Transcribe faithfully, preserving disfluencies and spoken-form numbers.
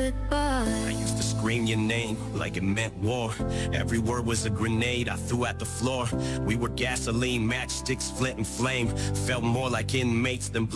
goodbye. I used to scream your name like it meant war. Every word was a grenade I threw at the floor. We were gasoline, matchsticks, flint and flame. Felt more like inmates than